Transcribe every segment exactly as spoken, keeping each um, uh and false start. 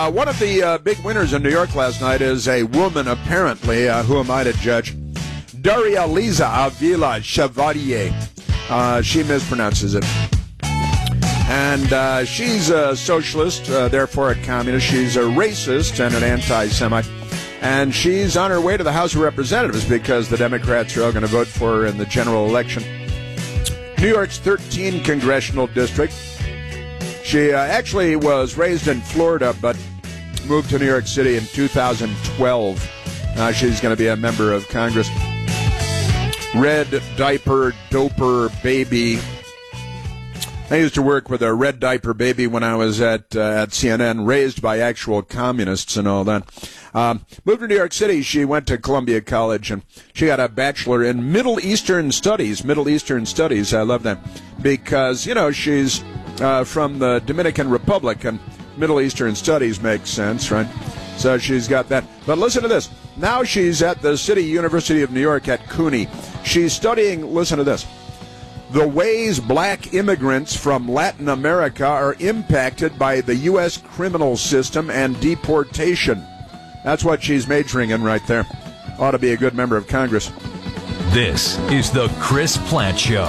Uh, one of the uh, big winners in New York last night is a woman, apparently. Uh, who am I to judge? Daria Liza Avila Chevalier. Uh, she mispronounces it. And uh, she's a socialist, uh, therefore a communist. She's a racist and an anti-Semite. And she's on her way to the House of Representatives because the Democrats are all going to vote for her in the general election. New York's thirteenth congressional district. She uh, actually was raised in Florida, but moved to New York City in two thousand twelve. Now she's going to be a member of Congress. Red diaper doper baby. I used to work with a red diaper baby when I was at uh, at C N N, raised by actual communists and all that. Um, moved to New York City. She went to Columbia College, and she got a bachelor in Middle Eastern Studies. Middle Eastern Studies, I love that, because, you know, she's uh, from the Dominican Republic, and Middle Eastern Studies makes sense, right? So she's got that. But listen to this. Now she's at the City University of New York at CUNY. She's studying, listen to this, the ways black immigrants from Latin America are impacted by the U S criminal system and deportation. That's what she's majoring in right there. Ought to be a good member of Congress. This is the Chris Plante Show.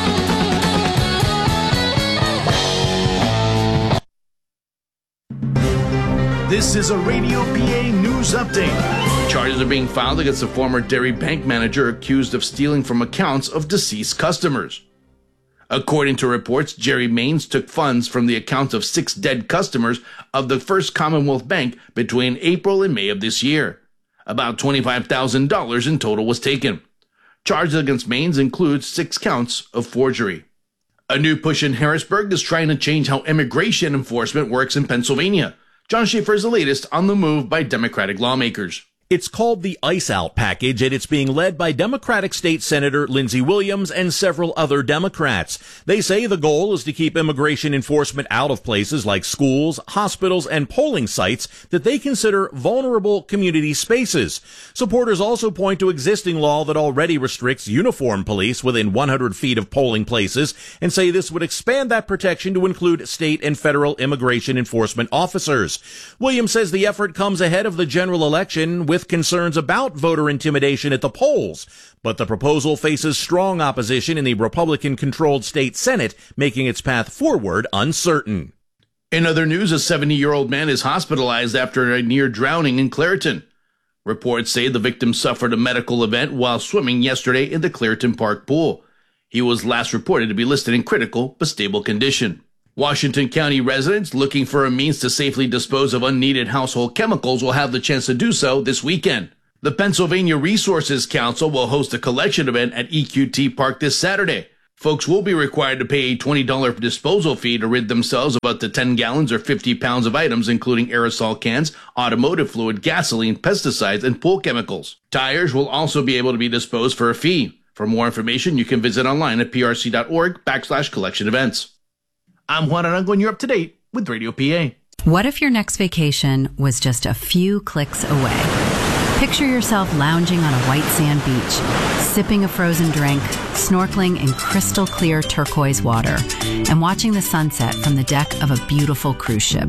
This is a Radio P A news update. Charges are being filed against a former dairy bank manager accused of stealing from accounts of deceased customers. According to reports, Jerry Maines took funds from the accounts of six dead customers of the First Commonwealth Bank between April and May of this year. About twenty-five thousand dollars in total was taken. Charges against Maines include six counts of forgery. A new push in Harrisburg is trying to change how immigration enforcement works in Pennsylvania. John Schaefer is the latest on the move by Democratic lawmakers. It's called the Ice Out Package, and it's being led by Democratic State Senator Lindsey Williams and several other Democrats. They say the goal is to keep immigration enforcement out of places like schools, hospitals, and polling sites that they consider vulnerable community spaces. Supporters also point to existing law that already restricts uniformed police within one hundred feet of polling places and say this would expand that protection to include state and federal immigration enforcement officers. Williams says the effort comes ahead of the general election with concerns about voter intimidation at the polls, but the proposal faces strong opposition in the Republican-controlled state Senate, making its path forward uncertain. In other news, a seventy-year-old man is hospitalized after a near drowning in Clairton. Reports say the victim suffered a medical event while swimming yesterday in the Clairton Park pool. He was last reported to be listed in critical but stable condition. Washington County residents looking for a means to safely dispose of unneeded household chemicals will have the chance to do so this weekend. The Pennsylvania Resources Council will host a collection event at E Q T Park this Saturday. Folks will be required to pay a twenty dollars disposal fee to rid themselves of up to ten gallons or fifty pounds of items, including aerosol cans, automotive fluid, gasoline, pesticides, and pool chemicals. Tires will also be able to be disposed for a fee. For more information, you can visit online at prc.org backslash collection events. I'm Juan Arango, and you're up to date with Radio P A. What if your next vacation was just a few clicks away? Picture yourself lounging on a white sand beach, sipping a frozen drink, snorkeling in crystal clear turquoise water, and watching the sunset from the deck of a beautiful cruise ship.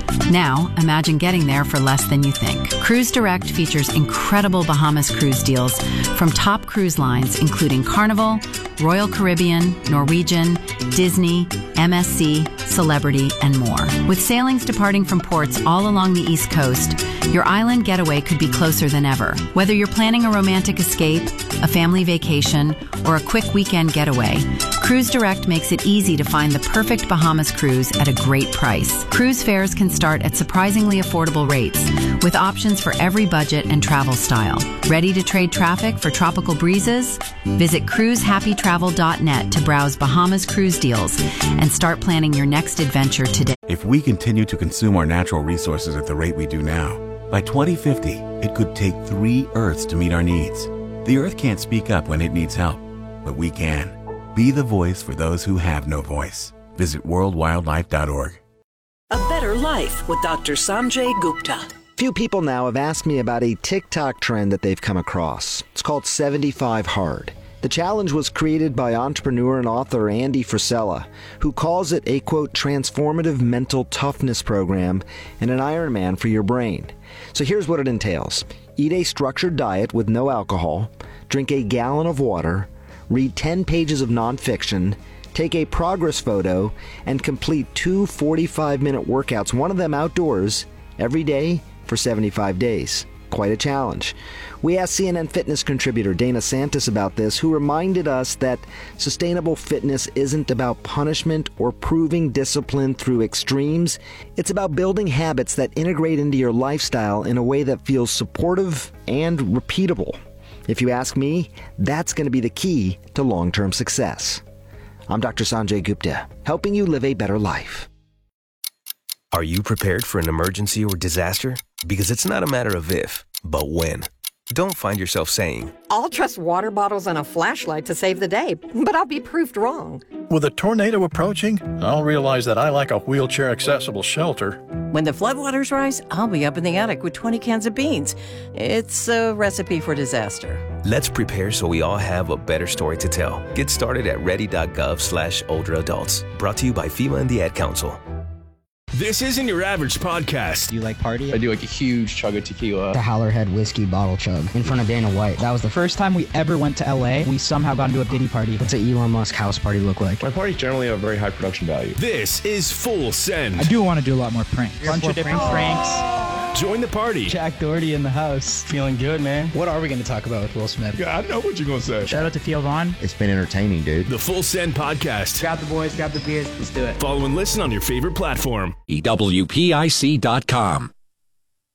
Now, imagine getting there for less than you think. Cruise Direct features incredible Bahamas cruise deals from top cruise lines including Carnival, Royal Caribbean, Norwegian, Disney, M S C, Celebrity, and more. With sailings departing from ports all along the East Coast, your island getaway could be closer than ever. Whether you're planning a romantic escape, a family vacation, or a quick weekend getaway, Cruise Direct makes it easy to find the perfect Bahamas cruise at a great price. Cruise fares can start at surprisingly affordable rates, with options for every budget and travel style. Ready to trade traffic for tropical breezes? Visit cruise happy travel dot net to browse Bahamas cruise deals and start planning your next adventure today. If we continue to consume our natural resources at the rate we do now, by twenty fifty, it could take three Earths to meet our needs. The Earth can't speak up when it needs help, but we can. Be the voice for those who have no voice. Visit world wildlife dot org. A Better Life with Doctor Sanjay Gupta. Few people now have asked me about a TikTok trend that they've come across. It's called seventy-five hard. The challenge was created by entrepreneur and author Andy Frisella, who calls it a, quote, transformative mental toughness program and an Ironman for your brain. So here's what it entails. Eat a structured diet with no alcohol, drink a gallon of water, read ten pages of nonfiction, take a progress photo, and complete two forty-five minute workouts, one of them outdoors, every day for seventy-five days. Quite a challenge. We asked C N N Fitness contributor Dana Santos about this, who reminded us that sustainable fitness isn't about punishment or proving discipline through extremes. It's about building habits that integrate into your lifestyle in a way that feels supportive and repeatable. If you ask me, that's going to be the key to long-term success. I'm Doctor Sanjay Gupta, helping you live a better life. Are you prepared for an emergency or disaster? Because it's not a matter of if, but when. Don't find yourself saying, I'll trust water bottles and a flashlight to save the day, but I'll be proved wrong. With a tornado approaching, I'll realize that I lack a wheelchair-accessible shelter. When the floodwaters rise, I'll be up in the attic with twenty cans of beans. It's a recipe for disaster. Let's prepare so we all have a better story to tell. Get started at ready.gov slash older adults. Brought to you by FEMA and the Ad Council. This isn't your average podcast. Do you like party? I do like a huge chug of tequila. The Howlerhead whiskey bottle chug in front of Dana White. That was the first time we ever went to L A. We somehow got into a Diddy party. What's an Elon Musk house party look like? My parties generally have very high production value. This is Full Send. I do want to do a lot more pranks. A bunch of different pranks. Join the party. Jack Doherty in the house. Feeling good, man. What are we going to talk about with Will Smith? Yeah, I know what you're going to say. Shout out to Theo Vaughn. It's been entertaining, dude. The Full Send Podcast. Grab the boys, grab the beers. Let's do it. Follow and listen on your favorite platform. E W P I C dot com.